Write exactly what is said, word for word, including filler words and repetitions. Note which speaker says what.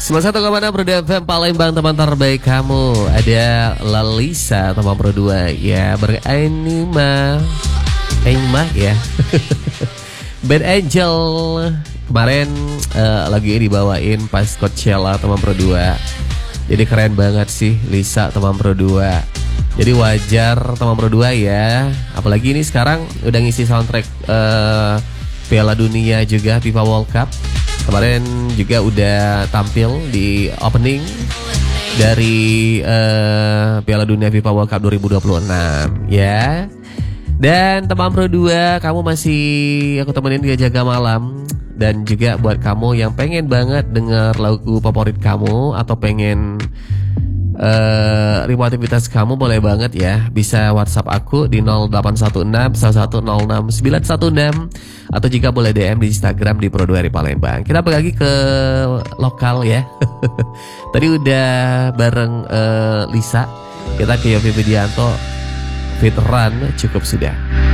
Speaker 1: sembilan puluh satu koma enam Pro F M Palembang, teman terbaik kamu. Ada Lalisa teman Pro dua ya, beranima Aimah ya. Bad Angel kemarin uh, lagi dibawain pas Coachella teman Pro dua. Jadi keren banget sih Lisa teman Pro dua. Jadi wajar teman Pro dua ya. Apalagi ini sekarang udah ngisi soundtrack uh, Piala Dunia juga, FIFA World Cup. Kemarin juga udah tampil di opening dari uh, Piala Dunia FIFA World Cup dua ribu dua puluh enam ya. Dan teman Pro dua, kamu masih aku temenin di Jaga Malam. Dan juga buat kamu yang pengen banget denger lagu favorit kamu atau pengen uh, review aktivitas kamu, boleh banget ya. Bisa WhatsApp aku di nol delapan satu enam satu satu nol enam sembilan satu enam, atau jika boleh D M di Instagram di Pro dua Hari Palembang. Kita balik lagi ke lokal ya. Tadi udah bareng uh, Lisa. Kita ke Yovie Widianto, Fit Run cukup sudah.